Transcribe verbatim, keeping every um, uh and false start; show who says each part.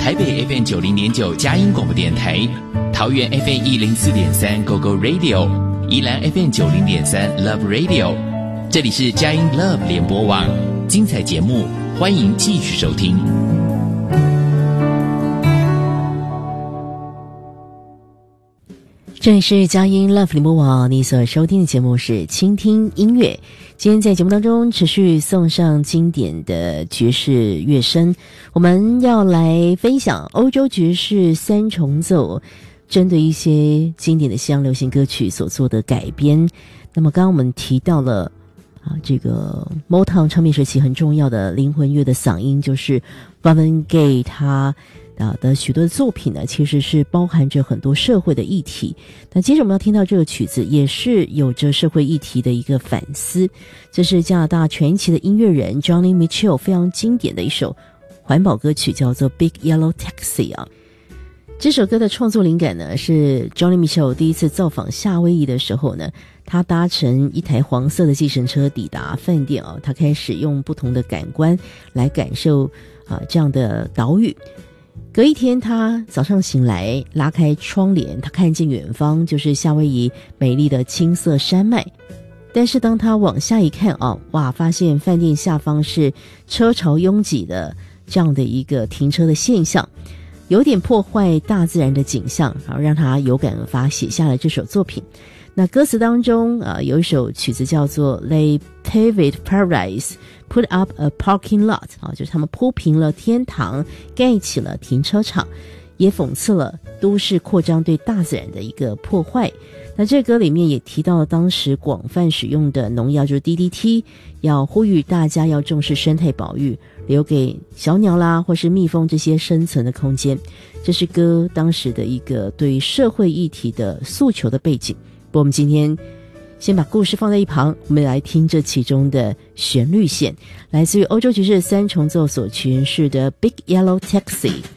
Speaker 1: 台北 F M 九零点九佳音广播电台，桃园 F M 一零四点三 Go Go Radio， 宜兰 F M 九零点三 Love Radio。这里是佳音 Love 联播网，精彩节目欢迎继续收听。
Speaker 2: 这里是佳音 Love 联播网，你所收听的节目是倾听音乐。今天在节目当中持续送上经典的爵士乐声，我们要来分享欧洲爵士三重奏针对一些经典的西洋流行歌曲所做的改编。那么刚刚我们提到了啊，这个 Motown 唱片时期很重要的灵魂乐的嗓音，就是 Marvin Gaye 他啊的许多的作品呢，其实是包含着很多社会的议题。那接着我们要听到这个曲子，也是有着社会议题的一个反思。这是加拿大传奇的音乐人 Johnny Mitchell 非常经典的一首环保歌曲，叫做 Big Yellow Taxi 啊。这首歌的创作灵感呢，是 Johnny Mitchell 第一次造访夏威夷的时候呢，他搭乘一台黄色的计程车抵达饭店啊，他开始用不同的感官来感受啊这样的岛屿。隔一天，他早上醒来，拉开窗帘，他看见远方就是夏威夷美丽的青色山脉。但是当他往下一看啊，哇，发现饭店下方是车潮拥挤的这样的一个停车的现象，有点破坏大自然的景象，然后让他有感而发，写下了这首作品。那歌词当中啊，有一首曲子叫做 They paved paradise, put up a parking lot 啊，就是他们铺平了天堂，盖起了停车场，也讽刺了都市扩张对大自然的一个破坏。那这歌里面也提到了当时广泛使用的农药，就是 D D T， 要呼吁大家要重视生态保育，留给小鸟啦或是蜜蜂这些生存的空间。这是歌当时的一个对社会议题的诉求的背景。不过我们今天先把故事放在一旁，我们来听这其中的旋律线，来自于欧洲爵士三重奏所诠释的 Big Yellow Taxi。